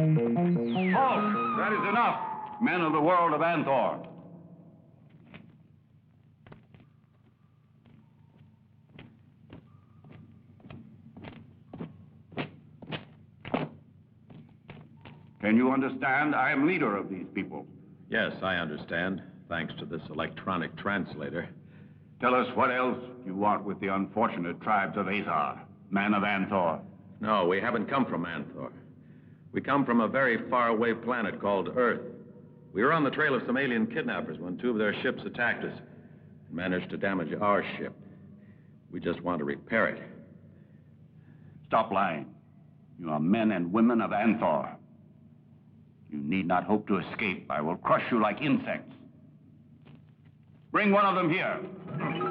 Halt! That is enough, men of the world of Anthor. Can you understand? I am leader of these people. Yes, I understand, thanks to this electronic translator. Tell us what else you want with the unfortunate tribes of Athar, men of Anthor. No, we haven't come from Anthor. We come from a very faraway planet called Earth. We were on the trail of some alien kidnappers when two of their ships attacked us and managed to damage our ship. We just want to repair it. Stop lying. You are men and women of Anthor. You need not hope to escape. I will crush you like insects. Bring one of them here.